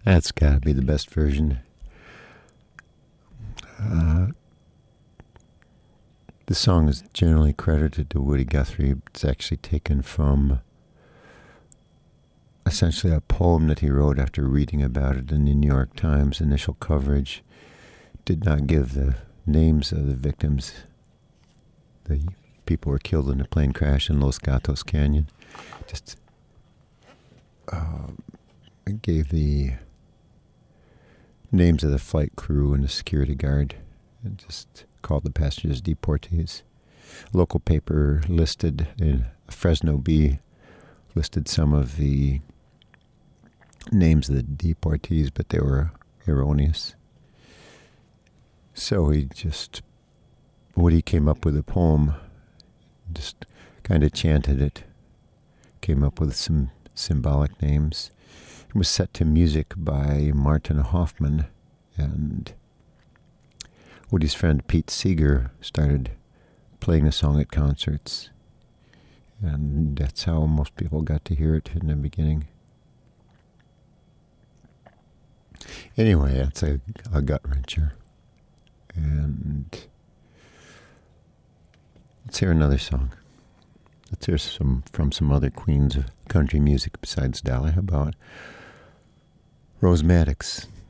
That's got to be the best version. The song is generally credited to Woody Guthrie. It's actually taken from essentially a poem that he wrote after reading about it in the New York Times. Initial coverage did not give the names of the victims. The people were killed in a plane crash in Los Gatos Canyon. Just it gave the names of the flight crew and the security guard, and just called the passengers deportees. A local paper listed, in Fresno Bee, listed some of the names of the deportees, but they were erroneous. So Woody came up with a poem, just kind of chanted it, came up with some symbolic names. It was set to music by Martin Hoffman, and Woody's friend Pete Seeger started playing the song at concerts, and that's how most people got to hear it in the beginning. Anyway, that's a gut-wrencher. And let's hear another song. Let's hear from some other queens of country music besides Dolly. How about Rose Maddox?